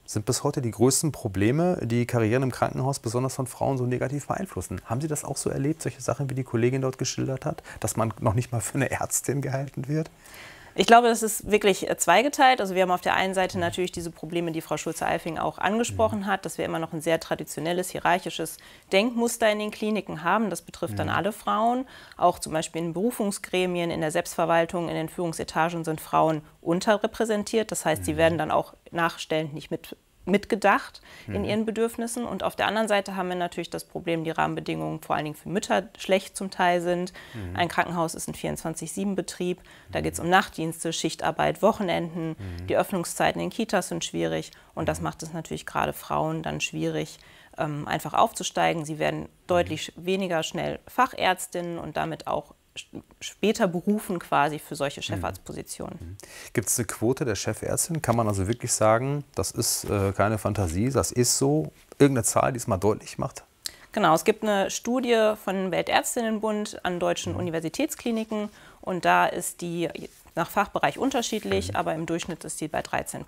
sind bis heute die größten Probleme, die Karrieren im Krankenhaus besonders von Frauen so negativ beeinflussen. Haben Sie das auch so erlebt, solche Sachen, wie die Kollegin dort geschildert hat, dass man noch nicht mal für eine Ärztin gehalten wird? Ich glaube, das ist wirklich zweigeteilt. Also wir haben auf der einen Seite natürlich diese Probleme, die Frau Schulze-Eifing auch angesprochen hat, dass wir immer noch ein sehr traditionelles, hierarchisches Denkmuster in den Kliniken haben. Das betrifft dann alle Frauen. Auch zum Beispiel in Berufungsgremien, in der Selbstverwaltung, in den Führungsetagen sind Frauen unterrepräsentiert. Das heißt, sie werden dann auch nachstellend nicht mitgedacht in ihren Bedürfnissen. Und auf der anderen Seite haben wir natürlich das Problem, die Rahmenbedingungen vor allen Dingen für Mütter schlecht zum Teil sind. Ein Krankenhaus ist ein 24/7-Betrieb. Da geht es um Nachtdienste, Schichtarbeit, Wochenenden. Die Öffnungszeiten in Kitas sind schwierig. Und das macht es natürlich gerade Frauen dann schwierig, einfach aufzusteigen. Sie werden deutlich weniger schnell Fachärztinnen und damit auch später berufen quasi für solche Chefarztpositionen. Gibt es eine Quote der Chefärztin? Kann man also wirklich sagen, das ist keine Fantasie, das ist so? Irgendeine Zahl, die es mal deutlich macht? Genau, es gibt eine Studie von Weltärztinnenbund an deutschen Universitätskliniken und da ist die nach Fachbereich unterschiedlich, aber im Durchschnitt ist die bei 13%.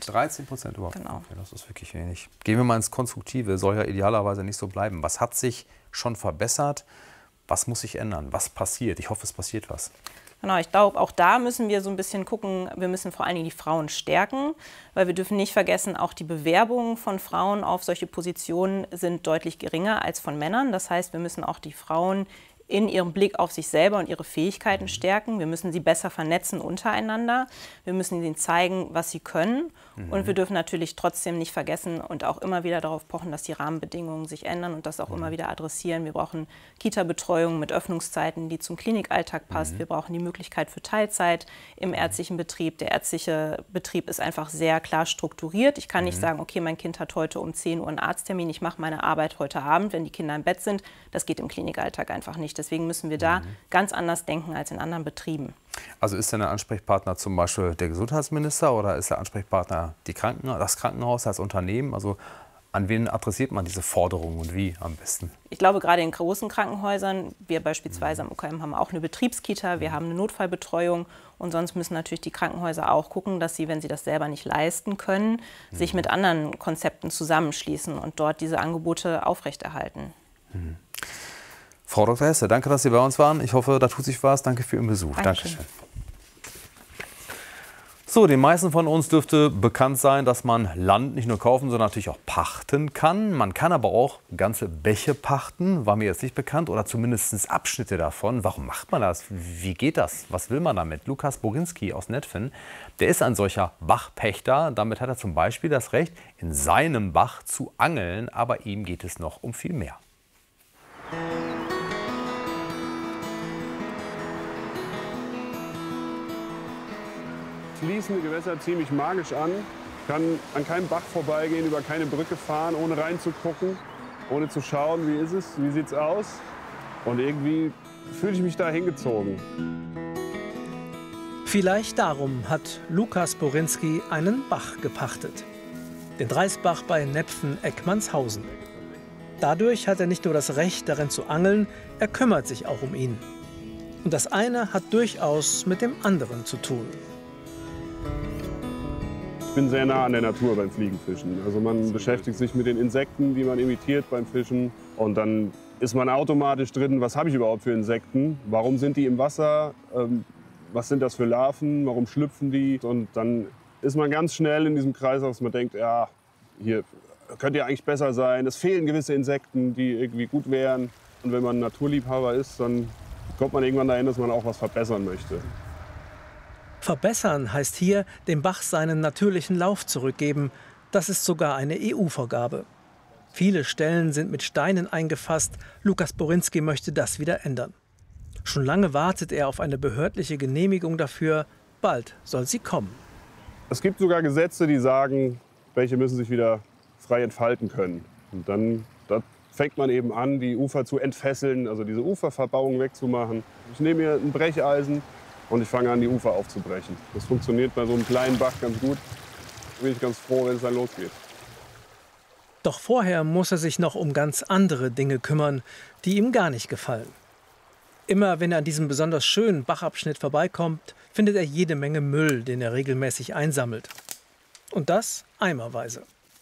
13% überhaupt? Genau. Okay, das ist wirklich wenig. Gehen wir mal ins Konstruktive, soll ja idealerweise nicht so bleiben. Was hat sich schon verbessert? Was muss sich ändern? Was passiert? Ich hoffe, es passiert was. Genau, ich glaube, auch da müssen wir so ein bisschen gucken, wir müssen vor allen Dingen die Frauen stärken, weil wir dürfen nicht vergessen, auch die Bewerbungen von Frauen auf solche Positionen sind deutlich geringer als von Männern. Das heißt, wir müssen auch die Frauen in ihrem Blick auf sich selber und ihre Fähigkeiten stärken. Wir müssen sie besser vernetzen untereinander. Wir müssen ihnen zeigen, was sie können. Und wir dürfen natürlich trotzdem nicht vergessen und auch immer wieder darauf pochen, dass die Rahmenbedingungen sich ändern und das auch immer wieder adressieren. Wir brauchen Kita-Betreuung mit Öffnungszeiten, die zum Klinikalltag passt. Wir brauchen die Möglichkeit für Teilzeit im ärztlichen Betrieb. Der ärztliche Betrieb ist einfach sehr klar strukturiert. Ich kann nicht sagen, okay, mein Kind hat heute um 10 Uhr einen Arzttermin, ich mache meine Arbeit heute Abend, wenn die Kinder im Bett sind. Das geht im Klinikalltag einfach nicht. Deswegen müssen wir da ganz anders denken als in anderen Betrieben. Also ist denn der Ansprechpartner zum Beispiel der Gesundheitsminister oder ist der Ansprechpartner das Krankenhaus, das Unternehmen? Also an wen adressiert man diese Forderungen und wie am besten? Ich glaube, gerade in großen Krankenhäusern, wir beispielsweise am UKM haben auch eine Betriebskita, wir haben eine Notfallbetreuung und sonst müssen natürlich die Krankenhäuser auch gucken, dass sie, wenn sie das selber nicht leisten können, sich mit anderen Konzepten zusammenschließen und dort diese Angebote aufrechterhalten. Frau Dr. Hesse, danke, dass Sie bei uns waren. Ich hoffe, da tut sich was. Danke für Ihren Besuch. Dankeschön. Dankeschön. So, den meisten von uns dürfte bekannt sein, dass man Land nicht nur kaufen, sondern natürlich auch pachten kann. Man kann aber auch ganze Bäche pachten, war mir jetzt nicht bekannt, oder zumindest Abschnitte davon. Warum macht man das? Wie geht das? Was will man damit? Lukas Borinski aus Netphen, der ist ein solcher Bachpächter. Damit hat er zum Beispiel das Recht, in seinem Bach zu angeln, aber ihm geht es noch um viel mehr. Fließende Gewässer ziemlich magisch an. Kann an keinem Bach vorbeigehen, über keine Brücke fahren, ohne reinzugucken, ohne zu schauen, wie ist es, wie sieht's aus. Und irgendwie fühle ich mich da hingezogen. Vielleicht darum hat Lukas Borinski einen Bach gepachtet. Den Dreisbach bei Nepfen-Eckmannshausen. Dadurch hat er nicht nur das Recht, darin zu angeln, er kümmert sich auch um ihn. Und das eine hat durchaus mit dem anderen zu tun. Ich bin sehr nah an der Natur beim Fliegenfischen. Also man beschäftigt sich mit den Insekten, die man imitiert beim Fischen. Und dann ist man automatisch drin, was habe ich überhaupt für Insekten? Warum sind die im Wasser? Was sind das für Larven? Warum schlüpfen die? Und dann ist man ganz schnell in diesem Kreis, dass man denkt, ja, hier könnte ja eigentlich besser sein. Es fehlen gewisse Insekten, die irgendwie gut wären. Und wenn man Naturliebhaber ist, dann kommt man irgendwann dahin, dass man auch was verbessern möchte. Verbessern heißt hier, dem Bach seinen natürlichen Lauf zurückgeben. Das ist sogar eine EU-Vorgabe. Viele Stellen sind mit Steinen eingefasst. Lukas Borinski möchte das wieder ändern. Schon lange wartet er auf eine behördliche Genehmigung dafür. Bald soll sie kommen. Es gibt sogar Gesetze, die sagen, welche müssen sich wieder frei entfalten können. Und dann fängt man eben an, die Ufer zu entfesseln, also diese Uferverbauung wegzumachen. Ich nehme mir ein Brecheisen und ich fange an, die Ufer aufzubrechen. Das funktioniert bei so einem kleinen Bach ganz gut. Da bin ich ganz froh, wenn es dann losgeht. Doch vorher muss er sich noch um ganz andere Dinge kümmern, die ihm gar nicht gefallen. Immer wenn er an diesem besonders schönen Bachabschnitt vorbeikommt, findet er jede Menge Müll, den er regelmäßig einsammelt. Und das eimerweise.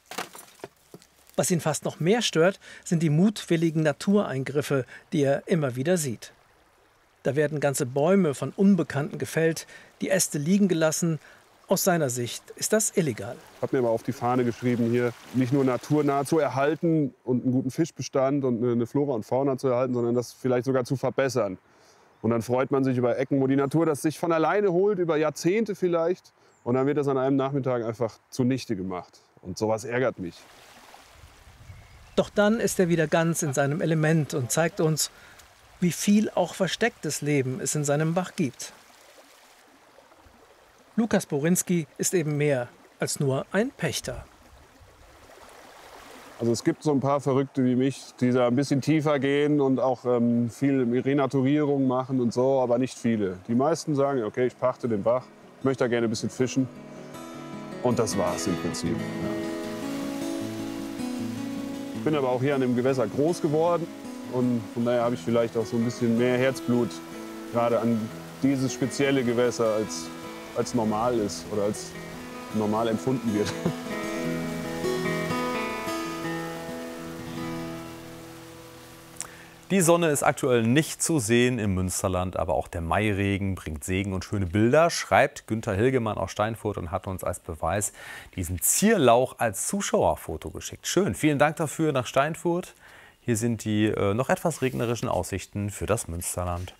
Was ihn fast noch mehr stört, sind die mutwilligen Natureingriffe, die er immer wieder sieht. Da werden ganze Bäume von Unbekannten gefällt, die Äste liegen gelassen. Aus seiner Sicht ist das illegal. Ich habe mir aber auf die Fahne geschrieben, hier nicht nur naturnah zu erhalten und einen guten Fischbestand und eine Flora und Fauna zu erhalten, sondern das vielleicht sogar zu verbessern. Und dann freut man sich über Ecken, wo die Natur das sich von alleine holt, über Jahrzehnte vielleicht. Und dann wird das an einem Nachmittag einfach zunichte gemacht. Und sowas ärgert mich. Doch dann ist er wieder ganz in seinem Element und zeigt uns, wie viel auch verstecktes Leben es in seinem Bach gibt. Lukas Borinski ist eben mehr als nur ein Pächter. Also es gibt so ein paar Verrückte wie mich, die da ein bisschen tiefer gehen und auch viel Renaturierung machen und so, aber nicht viele. Die meisten sagen, okay, ich pachte den Bach, ich möchte da gerne ein bisschen fischen. Und das war's im Prinzip. Ja. Ich bin aber auch hier an dem Gewässer groß geworden und von daher habe ich vielleicht auch so ein bisschen mehr Herzblut gerade an dieses spezielle Gewässer als normal ist oder als normal empfunden wird. Die Sonne ist aktuell nicht zu sehen im Münsterland, aber auch der Mairegen bringt Segen und schöne Bilder, schreibt Günther Hilgemann aus Steinfurt und hat uns als Beweis diesen Zierlauch als Zuschauerfoto geschickt. Schön, vielen Dank dafür nach Steinfurt. Hier sind die noch etwas regnerischen Aussichten für das Münsterland.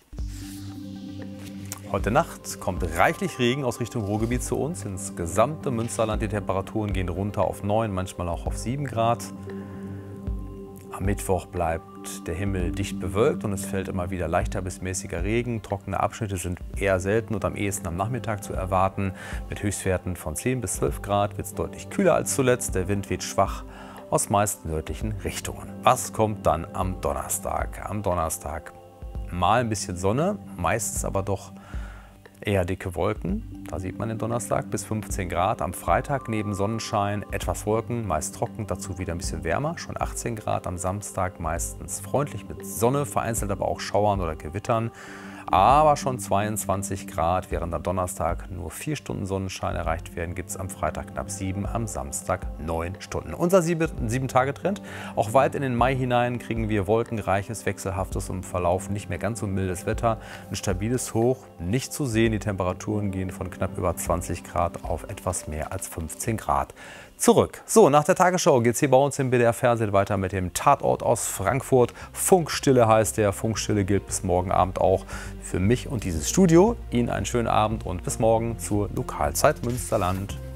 Heute Nacht kommt reichlich Regen aus Richtung Ruhrgebiet zu uns. Ins gesamte Münsterland, die Temperaturen gehen runter auf 9, manchmal auch auf 7 Grad. Am Mittwoch bleibt der Himmel dicht bewölkt und es fällt immer wieder leichter bis mäßiger Regen. Trockene Abschnitte sind eher selten und am ehesten am Nachmittag zu erwarten. Mit Höchstwerten von 10 bis 12 Grad wird es deutlich kühler als zuletzt. Der Wind weht schwach aus meist nördlichen Richtungen. Was kommt dann am Donnerstag? Am Donnerstag mal ein bisschen Sonne, meistens aber doch eher dicke Wolken. Da sieht man den Donnerstag bis 15 Grad. Am Freitag neben Sonnenschein etwas Wolken, meist trocken, dazu wieder ein bisschen wärmer, schon 18 Grad. Am Samstag meistens freundlich mit Sonne, vereinzelt aber auch Schauern oder Gewittern. Aber schon 22 Grad, während am Donnerstag nur 4 Stunden Sonnenschein erreicht werden, gibt es am Freitag knapp 7, am Samstag 9 Stunden. Unser 7-Tage-Trend. Auch weit in den Mai hinein kriegen wir wolkenreiches, wechselhaftes und im Verlauf nicht mehr ganz so mildes Wetter. Ein stabiles Hoch, nicht zu sehen. Die Temperaturen gehen von knapp über 20 Grad auf etwas mehr als 15 Grad zurück. So, nach der Tagesschau geht es hier bei uns im BDR-Fernsehen weiter mit dem Tatort aus Frankfurt. Funkstille heißt der. Funkstille gilt bis morgen Abend auch für mich und dieses Studio. Ihnen einen schönen Abend und bis morgen zur Lokalzeit Münsterland.